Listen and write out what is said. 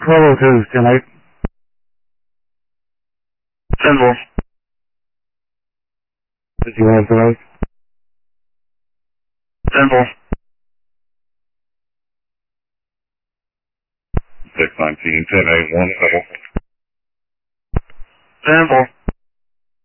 Hello, 2, tonight. Symbol. Did you have tonight? Symbol. 619, 1081, Symbol.